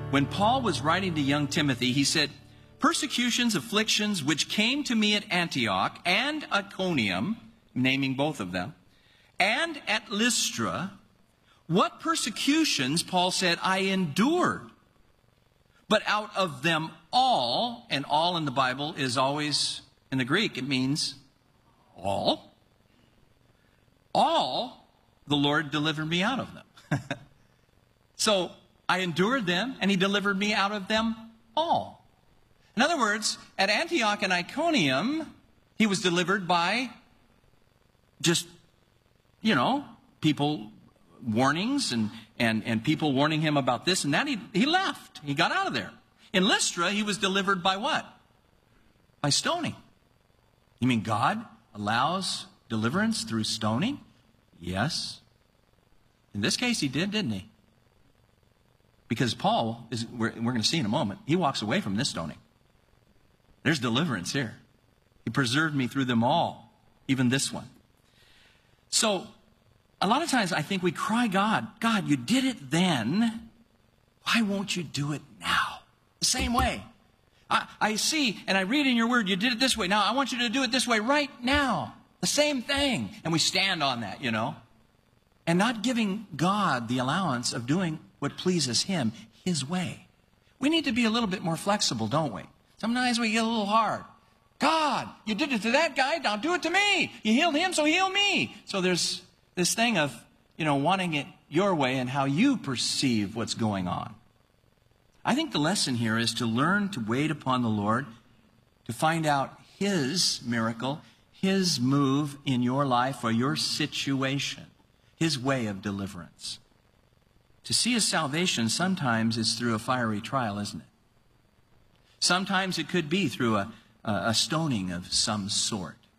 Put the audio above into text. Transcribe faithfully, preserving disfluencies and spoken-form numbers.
When Paul was writing to young Timothy, he said, persecutions, afflictions, which came to me at Antioch and Iconium, naming both of them, and at Lystra, what persecutions, Paul said, I endured. But out of them all, and all in the Bible is always, in the Greek, it means all. All, the Lord delivered me out of them. So, I endured them, and he delivered me out of them all. In other words, at Antioch and Iconium, he was delivered by just, you know, people, warnings, and, and, and people warning him about this and that. He, he left. He got out of there. In Lystra, he was delivered by what? By stoning. You mean God allows deliverance through stoning? Yes. In this case, he did, didn't he? Because Paul, is, we're, we're going to see in a moment, he walks away from this stoning. There's deliverance here. He preserved me through them all, even this one. So, a lot of times I think we cry, God, God, you did it then. Why won't you do it now? The same way. I, I see and I read in your word, you did it this way. Now, I want you to do it this way right now. The same thing. And we stand on that, you know. And not giving God the allowance of doing what pleases him his way. We need to be a little bit more flexible, don't we? Sometimes we get a little hard. God, you did it to that guy, now do it to me. You healed him, so heal me. So there's this thing of, you know, wanting it your way and how you perceive what's going on. I think the lesson here is to learn to wait upon the Lord, to find out his miracle, his move in your life or your situation, his way of deliverance. To see his salvation sometimes is through a fiery trial, isn't it? Sometimes it could be through a, a stoning of some sort.